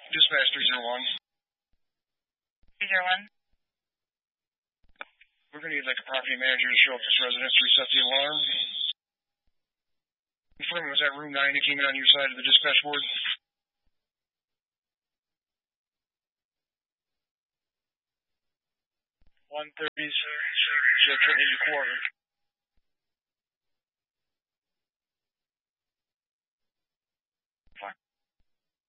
Dispatch 301. 301. We're going to need like a property manager to show up at this residence to reset the alarm. Confirm it was at room 9 that came in on your side of the dispatch board. 130, sir. Is that your quarter?